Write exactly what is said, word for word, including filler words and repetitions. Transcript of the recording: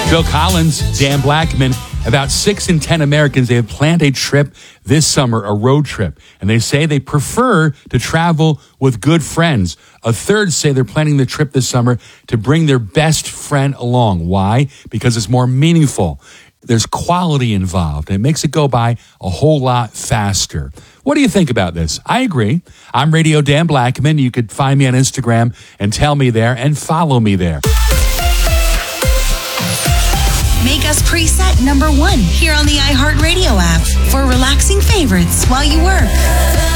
Phil Collins, Dan Blackman. About six in ten Americans, they have planned a trip this summer, a road trip. And they say they prefer to travel with good friends. A third say they're planning the trip this summer to bring their best friend along. Why? Because it's more meaningful. There's quality involved, and it makes it go by a whole lot faster. What do you think about this? I agree. I'm Radio Dan Blackman. You could find me on Instagram and tell me there and follow me there. Make us preset number one here on the iHeartRadio app for relaxing favorites while you work.